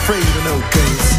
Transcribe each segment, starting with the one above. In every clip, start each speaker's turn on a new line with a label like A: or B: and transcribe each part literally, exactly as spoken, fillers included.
A: afraid of no case.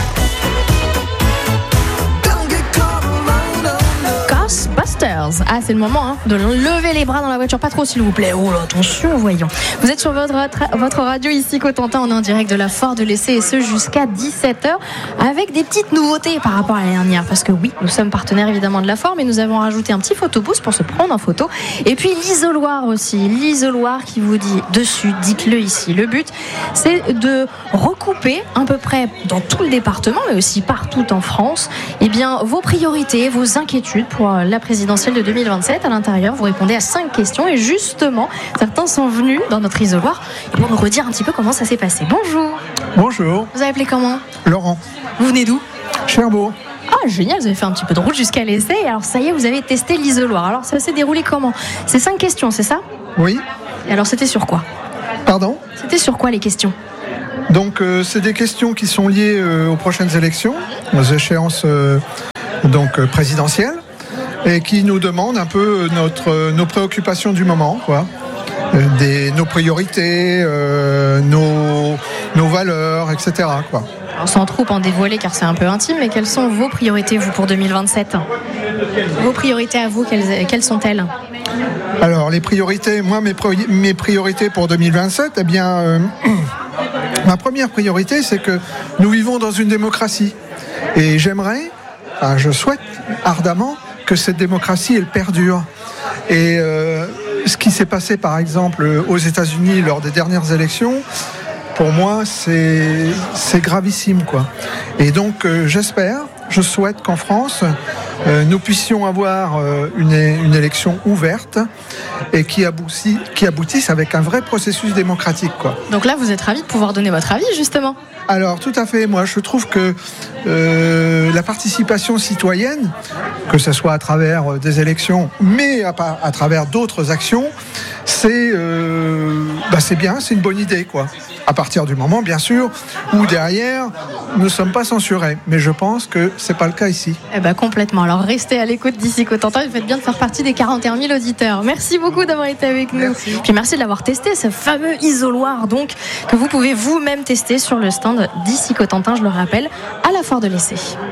A: Don't get caught alone, no, no.
B: Ghostbusters. Ah, c'est le moment hein, de lever les bras dans la voiture. Pas trop, s'il vous plaît. Oh là, attention, voyons. Vous êtes sur votre, votre radio ici, Cotentin. On est en direct de la Foire de l'Essai et ce jusqu'à dix-sept heures avec des petites nouveautés par rapport à l'année dernière. Parce que oui, nous sommes partenaires évidemment de la Foire, mais nous avons rajouté un petit photobooth pour se prendre en photo. Et puis l'isoloir aussi. L'isoloir qui vous dit dessus, dites-le ici. Le but, c'est de recouper à peu près dans tout le département, mais aussi partout en France, eh bien, vos priorités, vos inquiétudes pour la présidentielle de deux mille vingt-sept. À l'intérieur, vous répondez à cinq questions et justement, certains sont venus dans notre isoloir pour nous redire un petit peu comment ça s'est passé. Bonjour.
C: Bonjour.
B: Vous avez appelé comment ?
C: Laurent.
B: Vous venez d'où ?
C: Cherbourg.
B: Ah, génial, vous avez fait un petit peu de route jusqu'à l'essai. Alors ça y est, vous avez testé l'isoloir. Alors ça s'est déroulé comment ? C'est cinq questions, c'est ça ?
C: Oui.
B: Et alors c'était sur quoi ?
C: Pardon ?
B: C'était sur quoi les questions ?
C: Donc euh, c'est des questions qui sont liées euh, aux prochaines élections, aux échéances euh, donc euh, présidentielles, et qui nous demandent un peu notre, euh, nos préoccupations du moment, quoi. Euh, des, nos priorités, euh, nos, nos valeurs, et cetera, quoi.
B: Alors sans trop en dévoiler car c'est un peu intime, mais quelles sont vos priorités vous pour deux mille vingt-sept ? Vos priorités à vous, quelles, quelles sont-elles ?
C: Alors les priorités, moi mes, pro- mes priorités pour deux mille vingt-sept, eh bien euh, ma première priorité c'est que nous vivons dans une démocratie et j'aimerais, enfin, je souhaite ardemment que cette démocratie elle perdure. Et euh, ce qui s'est passé par exemple aux États-Unis lors des dernières élections, pour moi c'est, c'est gravissime quoi. Et donc euh, j'espère, je souhaite qu'en France euh, nous puissions avoir euh, une, une élection ouverte et qui, aboutit, qui aboutisse avec un vrai processus démocratique quoi.
B: Donc là vous êtes ravis de pouvoir donner votre avis justement ?
C: Alors tout à fait, moi je trouve que euh, la participation citoyenne, que ce soit à travers des élections, mais à, à travers d'autres actions, c'est, euh, bah c'est bien, c'est une bonne idée quoi. À partir du moment, bien sûr, où derrière, nous ne sommes pas censurés. Mais je pense que ce n'est pas le cas ici.
B: Eh ben, complètement. Alors, restez à l'écoute d'ici Cotentin. Vous faites bien de faire partie des quarante et un mille auditeurs. Merci beaucoup d'avoir été avec nous.
C: Merci.
B: Puis merci de l'avoir testé, ce fameux isoloir, donc, que vous pouvez vous-même tester sur le stand d'ici Cotentin, je le rappelle, à la Foire de l'Essai.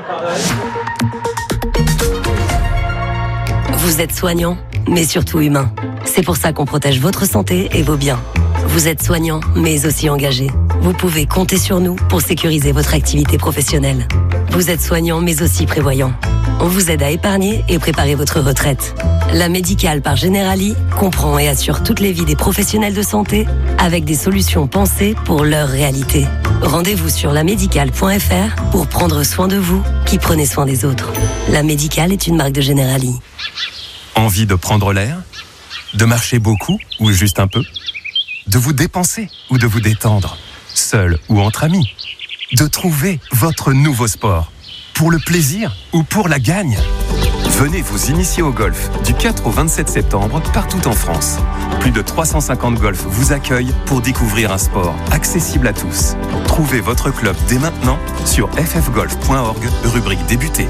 D: Vous êtes soignant, mais surtout humain. C'est pour ça qu'on protège votre santé et vos biens. Vous êtes soignant, mais aussi engagé. Vous pouvez compter sur nous pour sécuriser votre activité professionnelle. Vous êtes soignant, mais aussi prévoyant. On vous aide à épargner et préparer votre retraite. La Médicale par Generali comprend et assure toutes les vies des professionnels de santé avec des solutions pensées pour leur réalité. Rendez-vous sur la médicale point f r pour prendre soin de vous qui prenez soin des autres. La Médicale est une marque de Generali.
E: Envie de prendre l'air ? De marcher beaucoup ou juste un peu ? De vous dépenser ou de vous détendre, seul ou entre amis. De trouver votre nouveau sport, pour le plaisir ou pour la gagne. Venez vous initier au golf du quatre au vingt-sept septembre partout en France. Plus de trois cent cinquante golfs vous accueillent pour découvrir un sport accessible à tous. Trouvez votre club dès maintenant sur f f golf point org, rubrique débuter.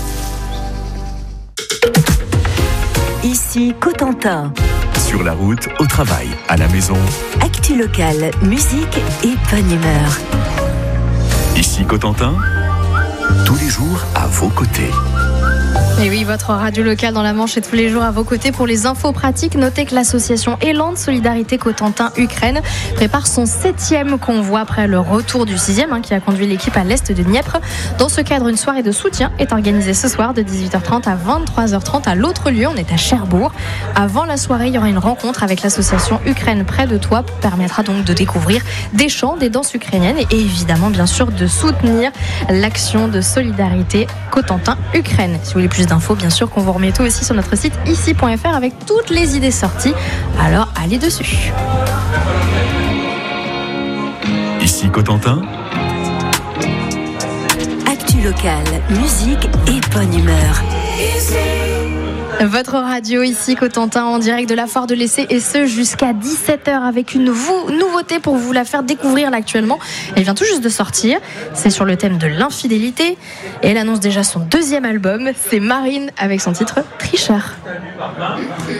D: Ici Cotentin.
F: Sur la route, au travail, à la maison.
D: Actu locale, musique et bonne humeur.
F: Ici Cotentin, tous les jours à vos côtés.
B: Et oui, votre radio locale dans la Manche est tous les jours à vos côtés pour les infos pratiques. Notez que l'association Élan de Solidarité Cotentin-Ukraine prépare son septième convoi après le retour du sixième hein, qui a conduit l'équipe à l'est de Dniepr. Dans ce cadre, une soirée de soutien est organisée ce soir de dix-huit heures trente à vingt-trois heures trente à l'autre lieu. On est à Cherbourg. Avant la soirée, il y aura une rencontre avec l'association Ukraine près de toi qui permettra donc de découvrir des chants, des danses ukrainiennes et évidemment, bien sûr, de soutenir l'action de solidarité Cotentin-Ukraine. Si vous voulez plus d'infos, bien sûr, qu'on vous remet tout aussi sur notre site ici point f r avec toutes les idées sorties. Alors, allez dessus.
F: Ici Cotentin,
D: Actu locale, musique et bonne humeur.
B: Votre radio ici Cotentin en direct de la Foire de l'Essai et ce jusqu'à dix-sept heures avec une vo- nouveauté pour vous la faire découvrir là actuellement. Elle vient tout juste de sortir, c'est sur le thème de l'infidélité et elle annonce déjà son deuxième album, c'est Marine avec son titre Tricheur.